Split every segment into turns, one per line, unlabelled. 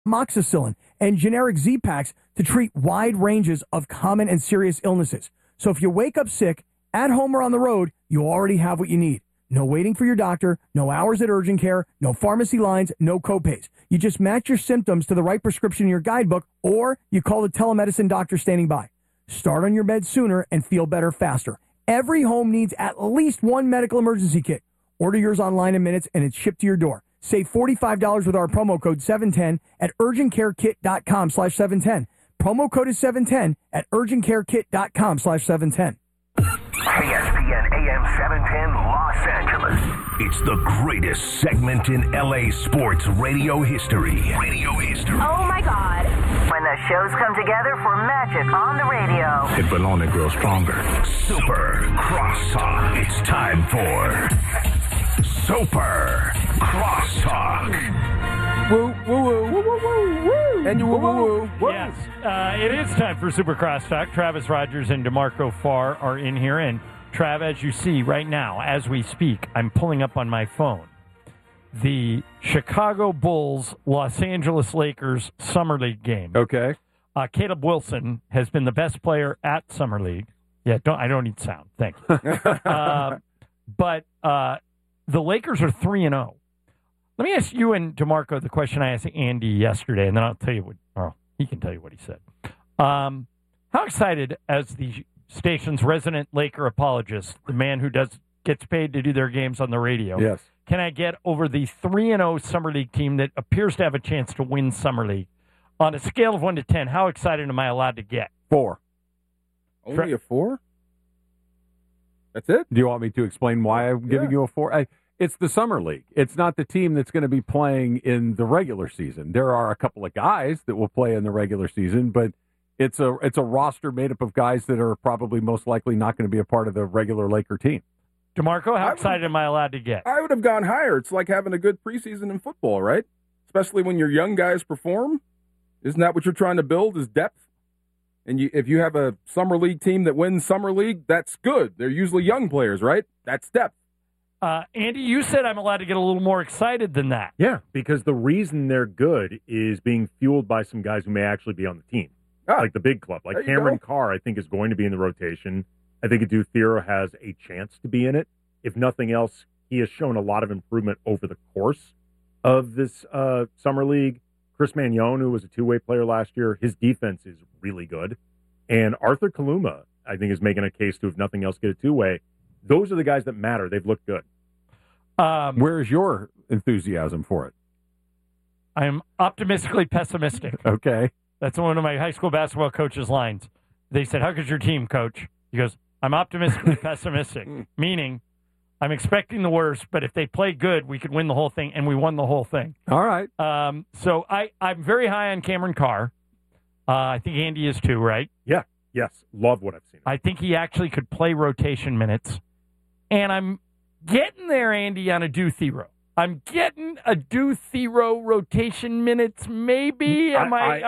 amoxicillin, and generic Z-Paks to treat wide ranges of common and serious illnesses. So if you wake up sick, at home or on the road, you already have what you need. No waiting for your doctor, no hours at urgent care, no pharmacy lines, no copays. You just match your symptoms to the right prescription in your guidebook, or you call the telemedicine doctor standing by. Start on your meds sooner and feel better faster. Every home needs at least one medical emergency kit. Order yours online in minutes, and it's shipped to your door. Save $45 with our promo code 710 at urgentcarekit.com/710. Promo code is 710 at urgentcarekit.com/710.
ESPN AM 710 Los Angeles. It's the greatest segment in LA sports radio history.
Oh my God. When the shows come together for magic on the radio.
It will only grow stronger. Super Crosstalk. It's time for Super Crosstalk.
Woo, woo, woo, woo, woo, woo, woo. And you woo, woo, woo.
Yes, it is time for Super Crosstalk. Travis Rogers and DeMarco Farr are in here. And Trav, as you see right now, as we speak, I'm pulling up on my phone the Chicago Bulls, Los Angeles Lakers Summer League game.
Okay.
Caleb Wilson has been the best player at Summer League. Yeah, I don't need sound. Thank you. But the Lakers are 3-0. Let me ask you and DeMarco the question I asked Andy yesterday, and then I'll tell you he can tell you what he said. How excited, as the station's resident Laker apologist, the man who gets paid to do their games on the radio,
yes,
can I get over the 3-0 Summer League team that appears to have a chance to win Summer League? On a scale of 1 to 10, how excited am I allowed to get?
4.
Only a 4? That's it?
Do you want me to explain why I'm giving you a 4? It's the Summer League. It's not the team that's going to be playing in the regular season. There are a couple of guys that will play in the regular season, but it's a roster made up of guys that are probably most likely not going to be a part of the regular Laker team.
DeMarco, how excited am I allowed to get?
I would have gone higher. It's like having a good preseason in football, right? Especially when your young guys perform. Isn't that what you're trying to build, is depth? And if you have a Summer League team that wins Summer League, that's good. They're usually young players, right? That's depth.
Andy, you said I'm allowed to get a little more excited than that.
Yeah, because the reason they're good is being fueled by some guys who may actually be on the team, like the big club. Like Cameron Carr, I think, is going to be in the rotation. I think Adu Thiero has a chance to be in it. If nothing else, he has shown a lot of improvement over the course of this Summer League. Chris Magnon, who was a two-way player last year, his defense is really good. And Arthur Kaluma, I think, is making a case to, if nothing else, get a two-way. Those are the guys that matter. They've looked good.
Where is your enthusiasm for it?
I'm optimistically pessimistic.
Okay.
That's one of my high school basketball coach's lines. They said, "How goes your team, coach?" He goes, "I'm optimistically pessimistic," meaning I'm expecting the worst, but if they play good, we could win the whole thing, and we won the whole thing.
All right.
So I'm very high on Cameron Carr. I think Andy is too, right?
Yeah. Yes. Love what I've seen.
I think he actually could play rotation minutes. And I'm getting there, Andy, on Adu Thiero. I'm getting Adu Thiero rotation minutes, maybe. Is that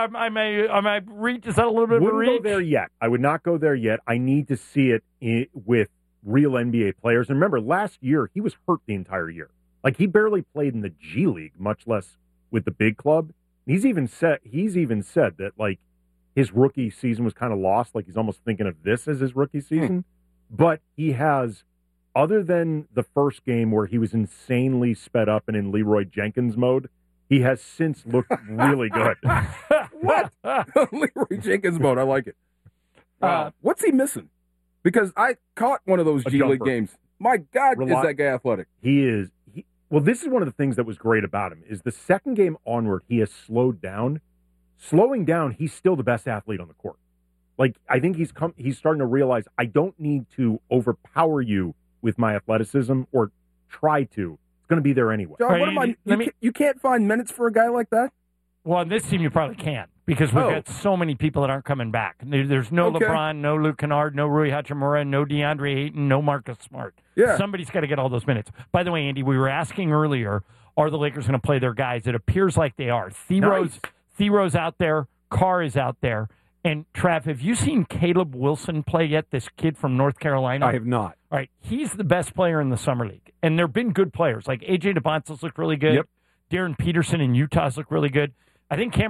a little bit of a reach?
Wouldn't go there yet. I would not go there yet. I need to see it with real NBA players. And remember, last year, he was hurt the entire year. Like, he barely played in the G League, much less with the big club. He's even said that, like, his rookie season was kind of lost. Like, he's almost thinking of this as his rookie season. But he has, other than the first game where he was insanely sped up and in Leroy Jenkins mode, he has since looked really good.
What? Leroy Jenkins mode. I like it. What's he missing? Because I caught one of those G League games. My God, is that guy athletic?
He is. Well, this is one of the things that was great about him, is the second game onward, he has slowed down. Slowing down, he's still the best athlete on the court. Like, I think he's starting to realize, I don't need to overpower you with my athleticism or try to. It's going to be there anyway.
John, you can't find minutes for a guy like that?
Well, on this team, you probably can't, because we've got so many people that aren't coming back. There's no LeBron, no Luke Kennard, no Rui Hachimura, no DeAndre Ayton, no Marcus Smart.
Yeah.
Somebody's got to get all those minutes. By the way, Andy, we were asking earlier, are the Lakers going to play their guys? It appears like they are. Thero's out there. Carr is out there. And, Trav, have you seen Caleb Wilson play yet, this kid from North Carolina?
I have not.
All right, he's the best player in the Summer League. And there have been good players. Like A.J. DeBontis looked really good.
Yep.
Darren Peterson in Utah's looked really good. I think Cameron